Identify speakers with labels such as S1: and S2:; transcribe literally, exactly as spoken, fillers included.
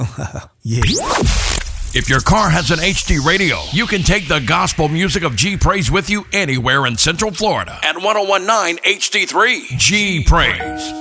S1: Yeah.
S2: If your car has an H D radio, you can take the gospel music of G Praise with you anywhere in Central Florida at ten nineteen H D three. G Praise.